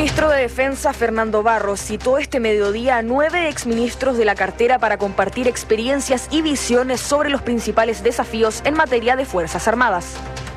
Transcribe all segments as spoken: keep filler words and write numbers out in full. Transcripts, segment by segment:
Ministro de Defensa Fernando Barros citó este mediodía a nueve exministros de la cartera para compartir experiencias y visiones sobre los principales desafíos en materia de Fuerzas Armadas.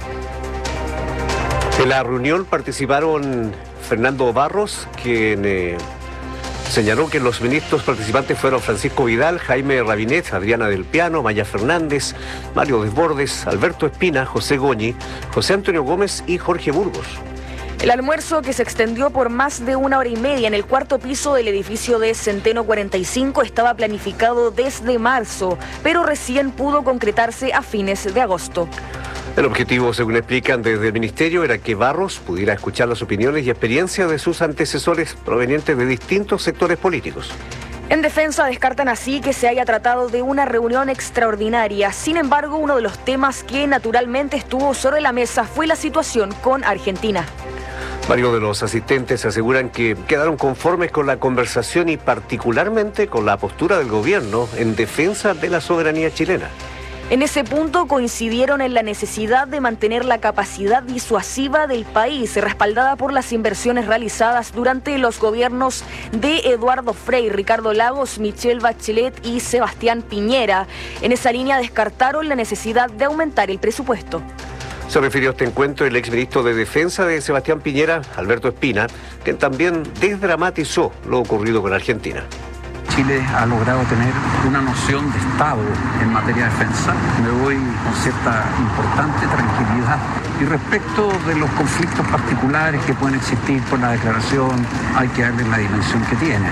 En la reunión participaron Fernando Barros, quien eh, señaló que los ministros participantes fueron Francisco Vidal, Jaime Rabinet, Adriana del Piano, Maya Fernández, Mario Desbordes, Alberto Espina, José Goñi, José Antonio Gómez y Jorge Burgos. El almuerzo, que se extendió por más de una hora y media en el cuarto piso del edificio de Centeno cuarenta y cinco, estaba planificado desde marzo, pero recién pudo concretarse a fines de agosto. El objetivo, según explican desde el Ministerio, era que Barros pudiera escuchar las opiniones y experiencias de sus antecesores provenientes de distintos sectores políticos. En Defensa descartan así que se haya tratado de una reunión extraordinaria. Sin embargo, uno de los temas que naturalmente estuvo sobre la mesa fue la situación con Argentina. Varios de los asistentes aseguran que quedaron conformes con la conversación y particularmente con la postura del gobierno en defensa de la soberanía chilena. En ese punto coincidieron en la necesidad de mantener la capacidad disuasiva del país, respaldada por las inversiones realizadas durante los gobiernos de Eduardo Frei, Ricardo Lagos, Michelle Bachelet y Sebastián Piñera. En esa línea descartaron la necesidad de aumentar el presupuesto. Se refirió a este encuentro el exministro de Defensa de Sebastián Piñera, Alberto Espina, quien también desdramatizó lo ocurrido con Argentina. Chile ha logrado tener una noción de Estado en materia de defensa. Me voy con cierta importante tranquilidad. Y respecto de los conflictos particulares que pueden existir por la declaración, hay que darle la dimensión que tienen.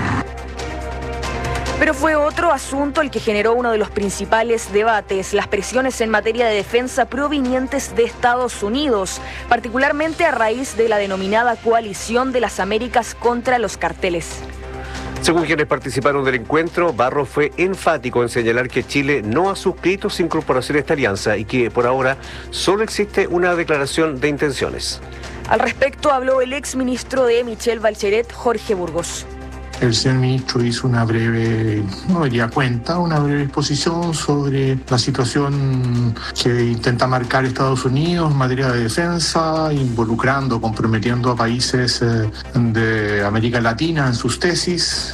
Pero fue otro asunto el que generó uno de los principales debates, las presiones en materia de defensa provenientes de Estados Unidos, particularmente a raíz de la denominada Coalición de las Américas contra los carteles. Según quienes participaron del encuentro, Barros fue enfático en señalar que Chile no ha suscrito su incorporación a esta alianza y que por ahora solo existe una declaración de intenciones. Al respecto habló el exministro de Michelle Bachelet, Jorge Burgos. El señor ministro hizo una breve, no diría cuenta, una breve exposición sobre la situación que intenta marcar Estados Unidos en materia de defensa, involucrando, comprometiendo a países de América Latina en sus tesis.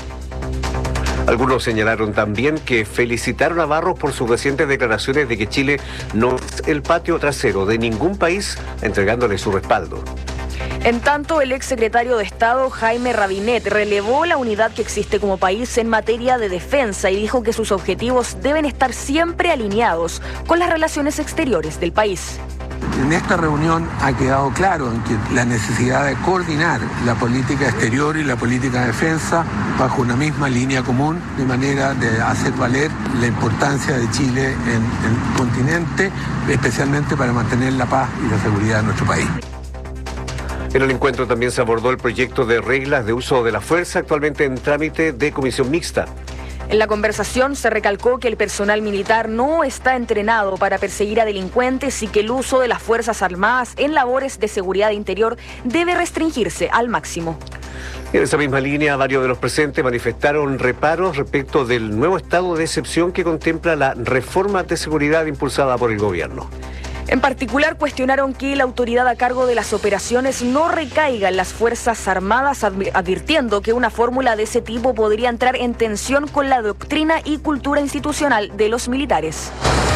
Algunos señalaron también que felicitaron a Barros por sus recientes declaraciones de que Chile no es el patio trasero de ningún país, entregándole su respaldo. En tanto, el exsecretario de Estado, Jaime Rabinet, relevó la unidad que existe como país en materia de defensa y dijo que sus objetivos deben estar siempre alineados con las relaciones exteriores del país. En esta reunión ha quedado claro en que la necesidad de coordinar la política exterior y la política de defensa bajo una misma línea común, de manera de hacer valer la importancia de Chile en el continente, especialmente para mantener la paz y la seguridad de nuestro país. En el encuentro también se abordó el proyecto de reglas de uso de la fuerza, actualmente en trámite de comisión mixta. En la conversación se recalcó que el personal militar no está entrenado para perseguir a delincuentes y que el uso de las Fuerzas Armadas en labores de seguridad interior debe restringirse al máximo. En esa misma línea, varios de los presentes manifestaron reparos respecto del nuevo estado de excepción que contempla la reforma de seguridad impulsada por el gobierno. En particular, cuestionaron que la autoridad a cargo de las operaciones no recaiga en las Fuerzas Armadas, advirtiendo que una fórmula de ese tipo podría entrar en tensión con la doctrina y cultura institucional de los militares.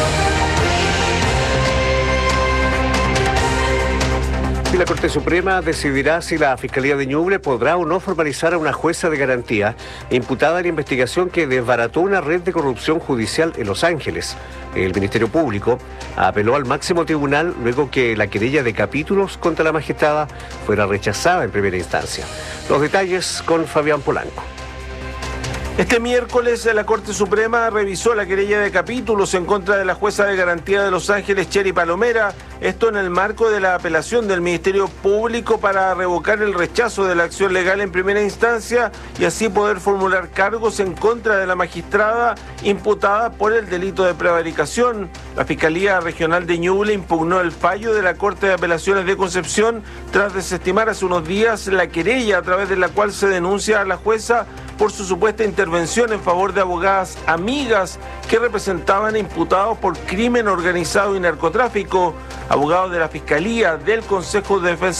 Y la Corte Suprema decidirá si la Fiscalía de Ñuble podrá o no formalizar a una jueza de garantía imputada en la investigación que desbarató una red de corrupción judicial en Los Ángeles. El Ministerio Público apeló al máximo tribunal luego que la querella de capítulos contra la magistrada fuera rechazada en primera instancia. Los detalles con Fabián Polanco. Este miércoles la Corte Suprema revisó la querella de capítulos en contra de la jueza de garantía de Los Ángeles, Cheri Palomera, esto en el marco de la apelación del Ministerio Público para revocar el rechazo de la acción legal en primera instancia y así poder formular cargos en contra de la magistrada imputada por el delito de prevaricación. La Fiscalía Regional de Ñuble impugnó el fallo de la Corte de Apelaciones de Concepción tras desestimar hace unos días la querella a través de la cual se denuncia a la jueza por su supuesta intervención en favor de abogadas amigas que representaban imputados por crimen organizado y narcotráfico. Abogados de la Fiscalía, del Consejo de Defensa